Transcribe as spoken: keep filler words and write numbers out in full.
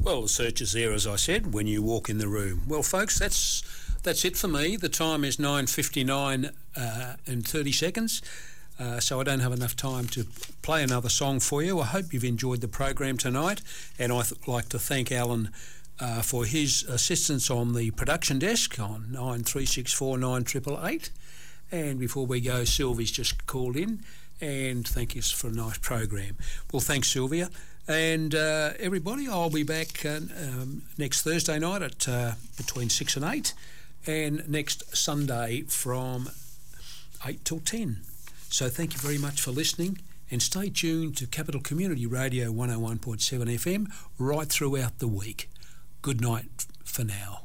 Well, the search is there, as I said, when you walk in the room. Well, folks, that's that's it for me. The time is nine fifty-nine uh, and thirty seconds, uh, so I don't have enough time to play another song for you. I hope you've enjoyed the program tonight, and I'd like to thank Alan uh, for his assistance on the production desk on nine three six four nine eight eight eight. And before we go, Sylvie's just called in, and thank you for a nice program. Well, thanks, Sylvia. And uh, everybody, I'll be back uh, um, next Thursday night at uh, between six and eight, and next Sunday from eight till ten. So thank you very much for listening, and stay tuned to Capital Community Radio one oh one point seven F M right throughout the week. Good night for now.